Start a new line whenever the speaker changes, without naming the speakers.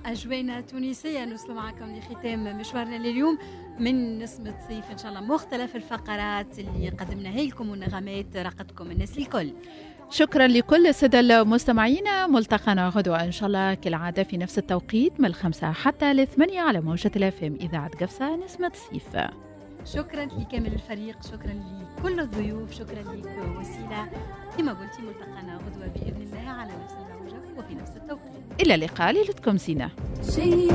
أجوانا تونسية نوصل معكم لختام مشوارنا لليوم من نسمة صيف إن شاء الله. مختلف الفقرات اللي قدمناها لكم ونغمات رقتكم الناس الكل.
شكرا لكل السادة المستمعين. ملتقانا غدوة إن شاء الله كالعادة في نفس التوقيت من 5 حتى 8 على موجة الأفام إذاعة قفصة نسمة صيف.
شكرا لكامل الفريق، شكرا لكل الضيوف، شكرا لك وسيلة. كما قلتي ملتقانا غدوة بإذن الله على نفس الموجة وفي نفس التوقيت.
إلى اللقاء. ليلتكم زينة.